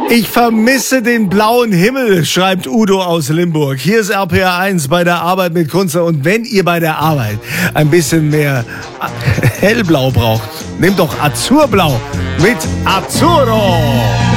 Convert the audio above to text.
Ich vermisse den blauen Himmel, schreibt Udo aus Limburg. Hier ist RPR 1 bei der Arbeit mit Kunze. Und wenn ihr bei der Arbeit ein bisschen mehr hellblau braucht, nehmt doch Azurblau mit Azzurro.